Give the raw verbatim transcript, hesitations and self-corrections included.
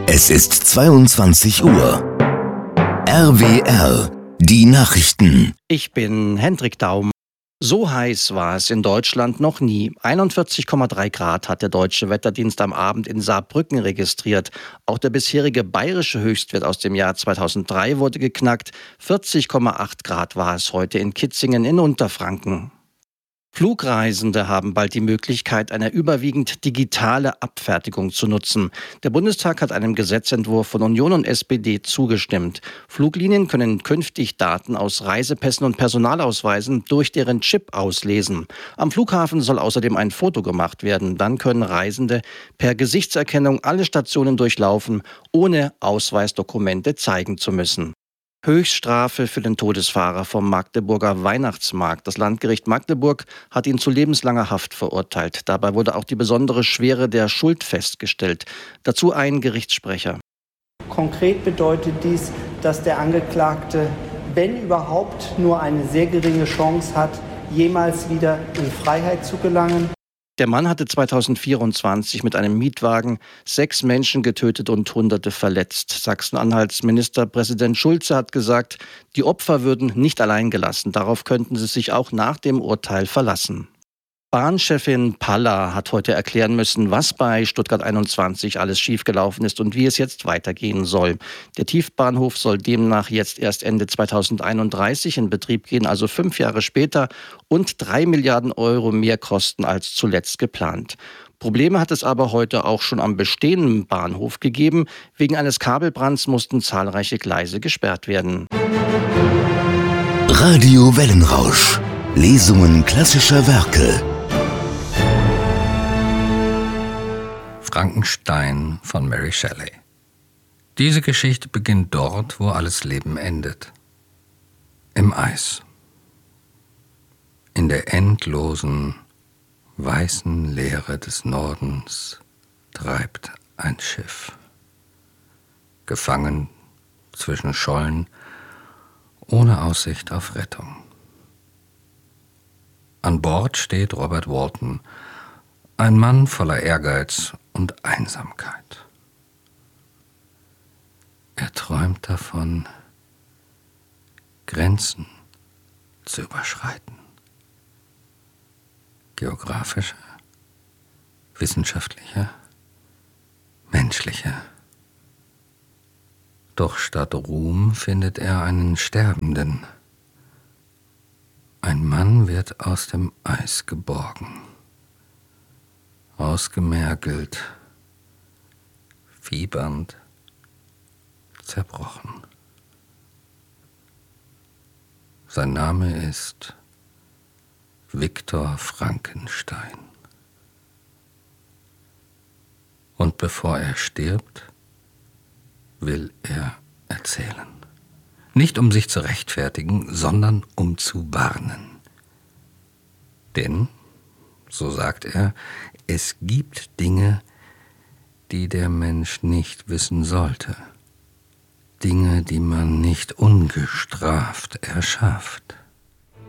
Es ist zweiundzwanzig Uhr. R W R, die Nachrichten. Ich bin Hendrik Daum. So heiß war es in Deutschland noch nie. einundvierzig Komma drei Grad hat der Deutsche Wetterdienst am Abend in Saarbrücken registriert. Auch der bisherige bayerische Höchstwert aus dem Jahr zweitausenddrei wurde geknackt. vierzig Komma acht Grad war es heute in Kitzingen in Unterfranken. Flugreisende haben bald die Möglichkeit, eine überwiegend digitale Abfertigung zu nutzen. Der Bundestag hat einem Gesetzentwurf von Union und S P D zugestimmt. Fluglinien können künftig Daten aus Reisepässen und Personalausweisen durch deren Chip auslesen. Am Flughafen soll außerdem ein Foto gemacht werden. Dann können Reisende per Gesichtserkennung alle Stationen durchlaufen, ohne Ausweisdokumente zeigen zu müssen. Höchststrafe für den Todesfahrer vom Magdeburger Weihnachtsmarkt. Das Landgericht Magdeburg hat ihn zu lebenslanger Haft verurteilt. Dabei wurde auch die besondere Schwere der Schuld festgestellt. Dazu ein Gerichtssprecher. Konkret bedeutet dies, dass der Angeklagte, wenn überhaupt, nur eine sehr geringe Chance hat, jemals wieder in Freiheit zu gelangen. Der Mann hatte zweitausendvierundzwanzig mit einem Mietwagen sechs Menschen getötet und Hunderte verletzt. Sachsen-Anhalts Ministerpräsident Schulze hat gesagt, die Opfer würden nicht allein gelassen. Darauf könnten sie sich auch nach dem Urteil verlassen. Bahnchefin Palla hat heute erklären müssen, was bei Stuttgart einundzwanzig alles schiefgelaufen ist und wie es jetzt weitergehen soll. Der Tiefbahnhof soll demnach jetzt erst Ende zweitausendeinunddreißig in Betrieb gehen, also fünf Jahre später, und drei Milliarden Euro mehr kosten als zuletzt geplant. Probleme hat es aber heute auch schon am bestehenden Bahnhof gegeben. Wegen eines Kabelbrands mussten zahlreiche Gleise gesperrt werden. Radio Wellenrausch. Lesungen klassischer Werke. Frankenstein von Mary Shelley. Diese Geschichte beginnt dort, wo alles Leben endet. Im Eis. In der endlosen, weißen Leere des Nordens treibt ein Schiff. Gefangen zwischen Schollen, ohne Aussicht auf Rettung. An Bord steht Robert Walton, ein Mann voller Ehrgeiz und Einsamkeit. Er träumt davon, Grenzen zu überschreiten. Geografische, wissenschaftliche, menschliche. Doch statt Ruhm findet er einen Sterbenden. Ein Mann wird aus dem Eis geborgen, ausgemergelt, fiebernd, zerbrochen. Sein Name ist Viktor Frankenstein. Und bevor er stirbt, will er erzählen. Nicht um sich zu rechtfertigen, sondern um zu warnen. Denn, so sagt er, es gibt Dinge, die der Mensch nicht wissen sollte. Dinge, die man nicht ungestraft erschafft.